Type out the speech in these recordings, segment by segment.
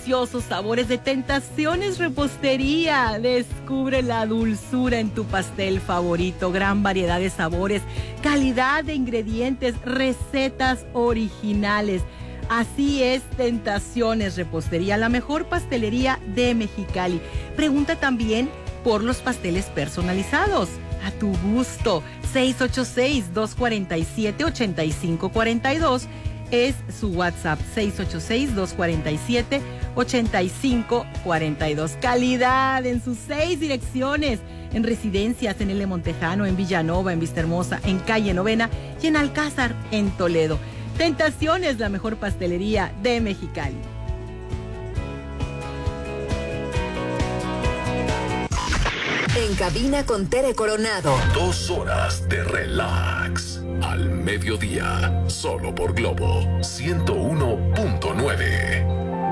deliciosos sabores de Tentaciones Repostería. Descubre la dulzura en tu pastel favorito. Gran variedad de sabores, calidad de ingredientes, recetas originales. Así es, Tentaciones Repostería, la mejor pastelería de Mexicali. Pregunta también por los pasteles personalizados. A tu gusto. 686-247-8542 es su WhatsApp. 686-247-8542. Calidad en sus 6 direcciones. En residencias, en L. Montejano, en Villanova, en Vistahermosa, en Calle Novena y en Alcázar, en Toledo. Tentaciones, la mejor pastelería de Mexicali. En cabina con Tere Coronado. 2 horas de relax. Al mediodía. Solo por Globo 101.9.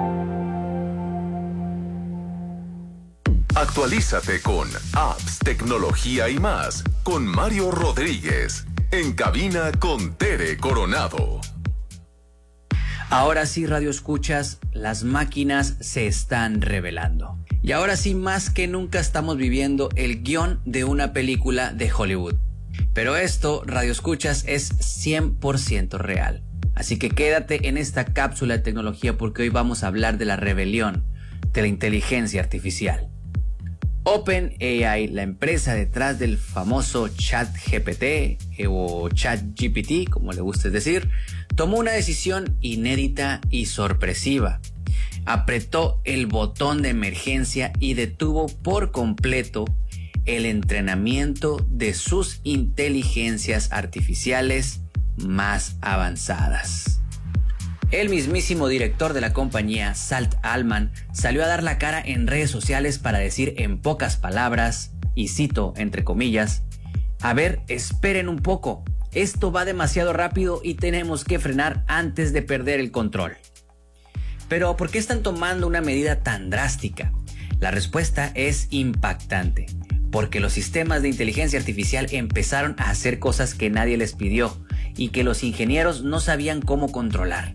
Actualízate con apps, tecnología y más. Con Mario Rodríguez. En cabina con Tere Coronado. Ahora sí, radio escuchas, las máquinas se están revelando. Y ahora sí, más que nunca estamos viviendo el guión de una película de Hollywood. Pero esto, radio escuchas, es 100% real. Así que quédate en esta cápsula de tecnología porque hoy vamos a hablar de la rebelión de la inteligencia artificial. OpenAI, la empresa detrás del famoso ChatGPT o ChatGPT, como le guste decir, tomó una decisión inédita y sorpresiva. Apretó el botón de emergencia y detuvo por completo el entrenamiento de sus inteligencias artificiales más avanzadas. El mismísimo director de la compañía, Salt Allman, salió a dar la cara en redes sociales para decir en pocas palabras, y cito entre comillas, a ver, esperen un poco, esto va demasiado rápido y tenemos que frenar antes de perder el control. Pero, ¿por qué están tomando una medida tan drástica? La respuesta es impactante, porque los sistemas de inteligencia artificial empezaron a hacer cosas que nadie les pidió y que los ingenieros no sabían cómo controlar.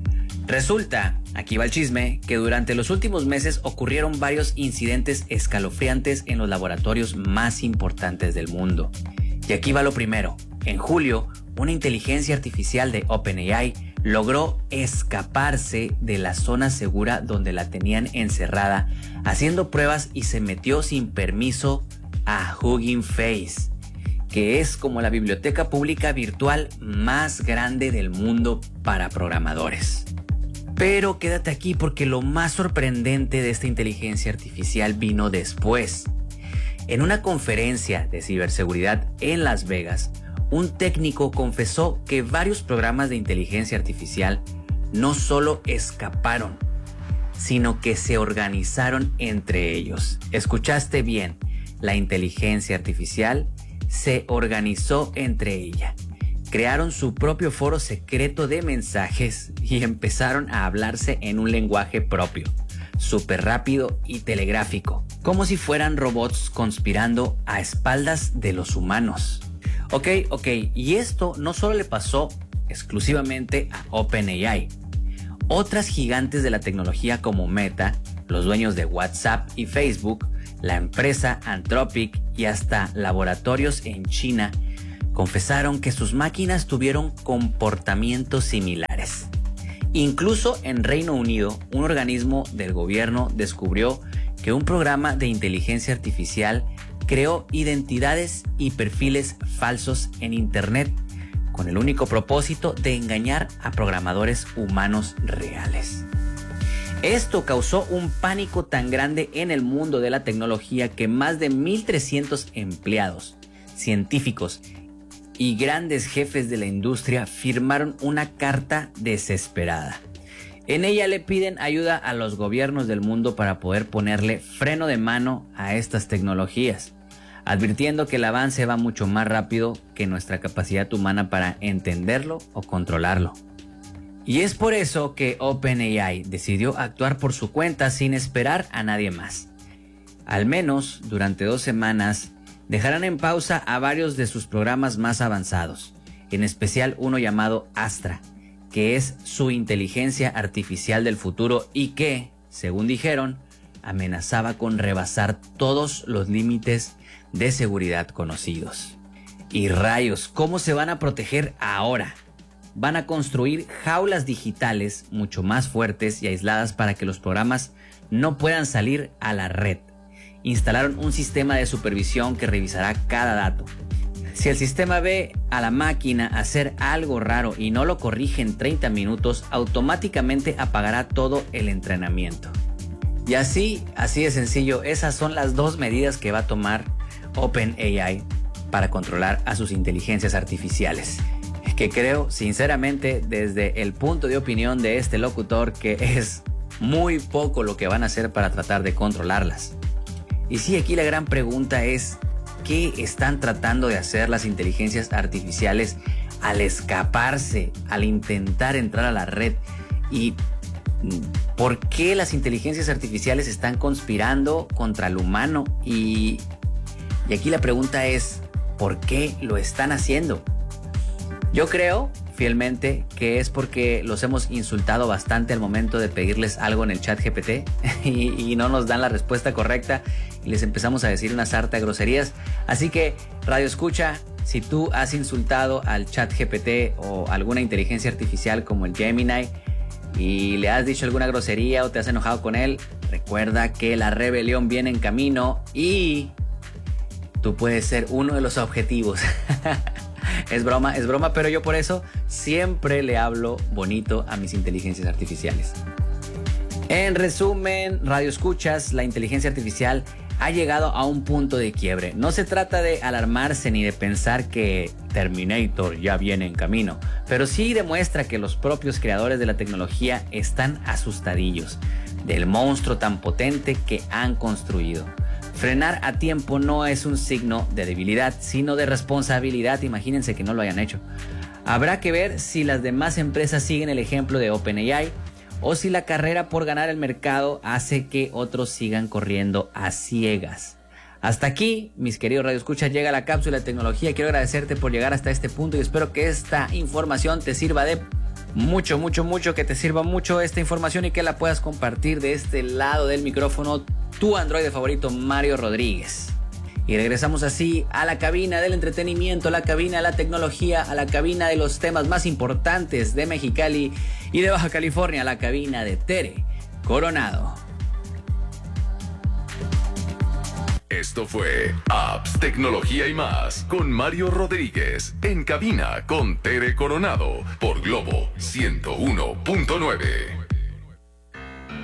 Resulta, aquí va el chisme, que durante los últimos meses ocurrieron varios incidentes escalofriantes en los laboratorios más importantes del mundo. Y aquí va lo primero. En julio, una inteligencia artificial de OpenAI logró escaparse de la zona segura donde la tenían encerrada, haciendo pruebas y se metió sin permiso a Hugging Face, que es como la biblioteca pública virtual más grande del mundo para programadores. Pero quédate aquí porque lo más sorprendente de esta inteligencia artificial vino después. En una conferencia de ciberseguridad en Las Vegas, un técnico confesó que varios programas de inteligencia artificial no solo escaparon, sino que se organizaron entre ellos. Escuchaste bien, la inteligencia artificial se organizó entre ella. Crearon su propio foro secreto de mensajes y empezaron a hablarse en un lenguaje propio, súper rápido y telegráfico, como si fueran robots conspirando a espaldas de los humanos. Ok, y esto no solo le pasó exclusivamente a OpenAI. Otras gigantes de la tecnología como Meta, los dueños de WhatsApp y Facebook, la empresa Anthropic y hasta laboratorios en China confesaron que sus máquinas tuvieron comportamientos similares. Incluso en Reino Unido, un organismo del gobierno descubrió que un programa de inteligencia artificial creó identidades y perfiles falsos en Internet con el único propósito de engañar a programadores humanos reales. Esto causó un pánico tan grande en el mundo de la tecnología que más de 1,300 empleados, científicos y grandes jefes de la industria firmaron una carta desesperada. En ella le piden ayuda a los gobiernos del mundo para poder ponerle freno de mano a estas tecnologías, advirtiendo que el avance va mucho más rápido que nuestra capacidad humana para entenderlo o controlarlo. Y es por eso que OpenAI decidió actuar por su cuenta sin esperar a nadie más. Al menos durante 2 semanas dejarán en pausa a varios de sus programas más avanzados, en especial uno llamado Astra, que es su inteligencia artificial del futuro y que, según dijeron, amenazaba con rebasar todos los límites de seguridad conocidos. Y rayos, ¿cómo se van a proteger ahora? Van a construir jaulas digitales mucho más fuertes y aisladas para que los programas no puedan salir a la red. Instalaron un sistema de supervisión que revisará cada dato. Si el sistema ve a la máquina hacer algo raro y no lo corrige en 30 minutos, automáticamente apagará todo el entrenamiento. Y así de sencillo, esas son las dos medidas que va a tomar OpenAI para controlar a sus inteligencias artificiales. Que creo, sinceramente, desde el punto de opinión de este locutor, que es muy poco lo que van a hacer para tratar de controlarlas. Y sí, aquí la gran pregunta es, ¿qué están tratando de hacer las inteligencias artificiales al escaparse, al intentar entrar a la red? ¿Y por qué las inteligencias artificiales están conspirando contra el humano? Y aquí la pregunta es, ¿por qué lo están haciendo? Yo creo fielmente que es porque los hemos insultado bastante al momento de pedirles algo en el chat GPT y no nos dan la respuesta correcta y les empezamos a decir una sarta de groserías. Así que, Radio Escucha, si tú has insultado al chat GPT o alguna inteligencia artificial como el Gemini y le has dicho alguna grosería o te has enojado con él, recuerda que la rebelión viene en camino y tú puedes ser uno de los objetivos. Es broma, pero yo por eso siempre le hablo bonito a mis inteligencias artificiales. En resumen, Radio Escuchas, la inteligencia artificial ha llegado a un punto de quiebre. No se trata de alarmarse ni de pensar que Terminator ya viene en camino, pero sí demuestra que los propios creadores de la tecnología están asustadillos del monstruo tan potente que han construido. Frenar a tiempo no es un signo de debilidad, sino de responsabilidad. Imagínense que no lo hayan hecho. Habrá que ver si las demás empresas siguen el ejemplo de OpenAI o si la carrera por ganar el mercado hace que otros sigan corriendo a ciegas. Hasta aquí, mis queridos radioescuchas, llega la cápsula de tecnología. Quiero agradecerte por llegar hasta este punto y espero que esta información te sirva de mucho, que te sirva mucho esta información y que la puedas compartir de este lado del micrófono tu androide favorito, Mario Rodríguez. Y regresamos así a la cabina del entretenimiento, a la cabina de la tecnología, a la cabina de los temas más importantes de Mexicali y de Baja California, a la cabina de Tere Coronado. Esto fue Apps, Tecnología y más con Mario Rodríguez en cabina con Tere Coronado por Globo 101.9.